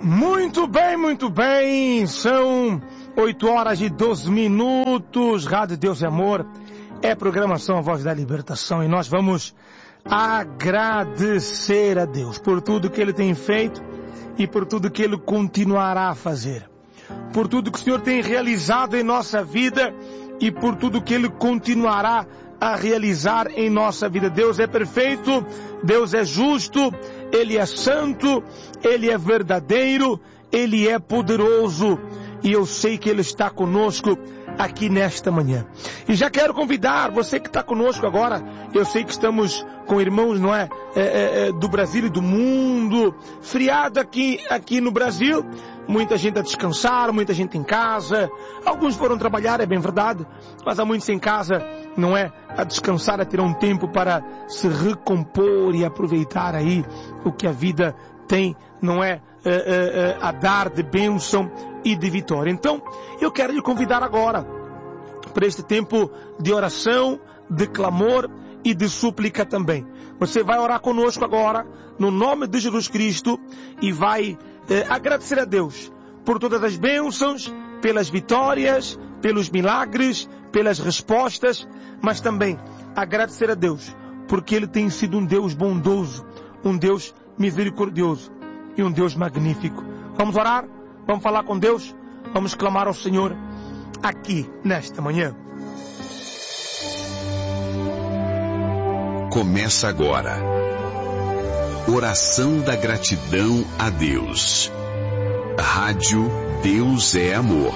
Muito bem, muito bem. São 8h12. Rádio Deus e Amor. É programação A Voz da Libertação. E nós vamos agradecer a Deus por tudo que Ele tem feito e por tudo que Ele continuará a fazer. Por tudo que o Senhor tem realizado em nossa vida e por tudo que Ele continuará a realizar em nossa vida. Deus é perfeito, Deus é justo, Ele é santo, Ele é verdadeiro, Ele é poderoso e eu sei que Ele está conosco aqui nesta manhã. E já quero convidar você que está conosco agora, eu sei que estamos com irmãos, não é? Do Brasil e do mundo, feriado aqui no Brasil, muita gente a descansar, muita gente em casa, alguns foram trabalhar, é bem verdade, mas há muitos em casa, não é? A descansar, a tirar um tempo para se recompor e aproveitar aí o que a vida tem, não é? A dar de bênção e de vitória. Então, eu quero lhe convidar agora para este tempo de oração, de clamor e de súplica também. Você vai orar conosco agora, no nome de Jesus Cristo, e vai agradecer a Deus por todas as bênçãos, pelas vitórias, pelos milagres, pelas respostas, mas também agradecer a Deus, porque Ele tem sido um Deus bondoso, um Deus misericordioso e um Deus magnífico. Vamos orar? Vamos falar com Deus? Vamos clamar ao Senhor aqui nesta manhã. Começa agora. Oração da gratidão a Deus. Rádio Deus é Amor.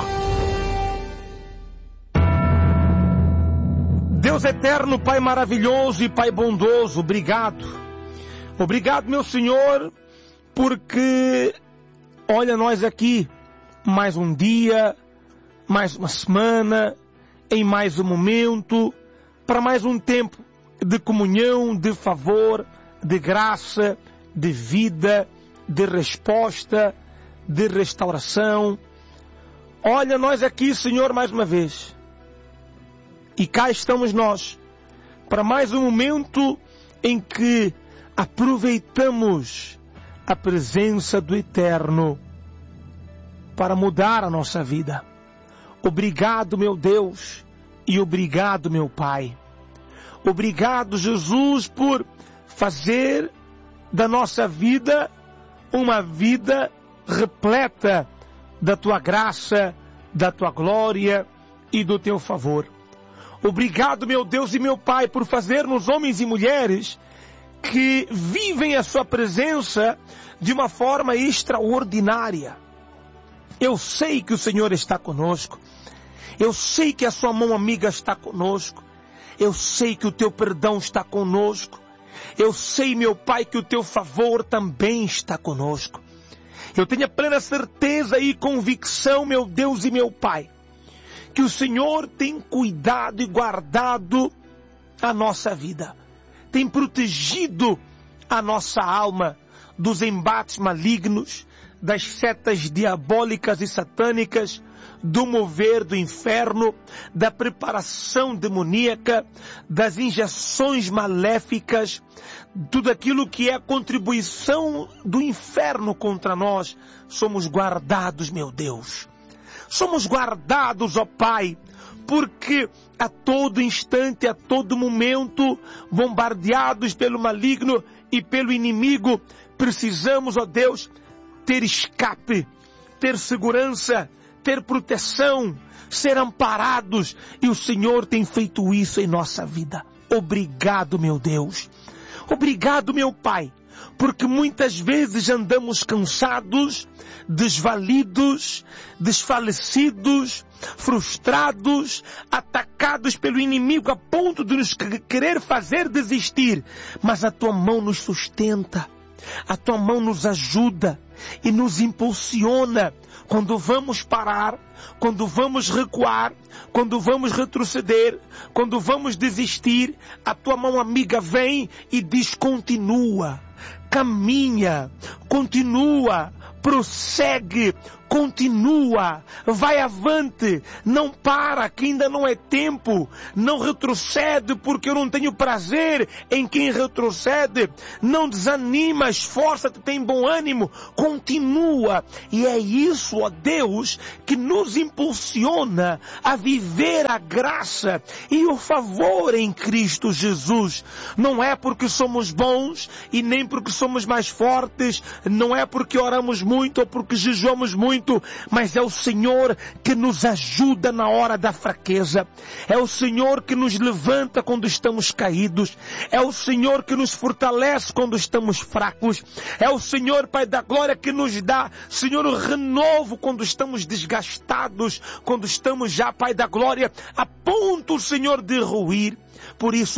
Deus eterno, Pai maravilhoso e Pai bondoso, obrigado. Obrigado, meu Senhor, porque, olha nós aqui, mais um dia, mais uma semana, em mais um momento, para mais um tempo de comunhão, de favor, de graça, de vida, de resposta, de restauração. Olha nós aqui, Senhor, mais uma vez. E cá estamos nós, para mais um momento em que aproveitamos a presença do Eterno para mudar a nossa vida. Obrigado, meu Deus, e obrigado, meu Pai. Obrigado, Jesus, por fazer da nossa vida uma vida repleta da Tua graça, da Tua glória e do Teu favor. Obrigado, meu Deus e meu Pai, por fazer-nos homens e mulheres que vivem a Sua presença de uma forma extraordinária. Eu sei que o Senhor está conosco. Eu sei que a Sua mão amiga está conosco. Eu sei que o Teu perdão está conosco. Eu sei, meu Pai, que o Teu favor também está conosco. Eu tenho a plena certeza e convicção, meu Deus e meu Pai, que o Senhor tem cuidado e guardado a nossa vida. Tem protegido a nossa alma dos embates malignos, das setas diabólicas e satânicas, do mover do inferno, da preparação demoníaca, das injeções maléficas, tudo aquilo que é a contribuição do inferno contra nós. Somos guardados, meu Deus. Somos guardados, ó Pai, porque a todo instante, a todo momento, bombardeados pelo maligno e pelo inimigo, precisamos, ó Deus, ter escape, ter segurança, ter proteção, ser amparados, e o Senhor tem feito isso em nossa vida. Obrigado, meu Deus. Obrigado, meu Pai, porque muitas vezes andamos cansados, desvalidos, desfalecidos, frustrados, atacados pelo inimigo a ponto de nos querer fazer desistir. Mas a Tua mão nos sustenta, a Tua mão nos ajuda e nos impulsiona. Quando vamos parar, quando vamos recuar, quando vamos retroceder, quando vamos desistir, a Tua mão amiga vem e diz: continua, caminha, continua, prossegue, continua, vai avante, não para, que ainda não é tempo, não retrocede, porque eu não tenho prazer em quem retrocede, não desanima, esforça-te, tem bom ânimo, continua. E é isso, ó Deus, que nos impulsiona a viver a graça e o favor em Cristo Jesus. Não é porque somos bons e nem porque somos mais fortes, não é porque oramos muito ou porque jejuamos muito, mas é o Senhor que nos ajuda na hora da fraqueza. É o Senhor que nos levanta quando estamos caídos. É o Senhor que nos fortalece quando estamos fracos. É o Senhor, Pai da glória, que nos dá, Senhor, o renovo quando estamos desgastados, quando estamos já, Pai da glória, a ponto, Senhor, de ruir. Por isso,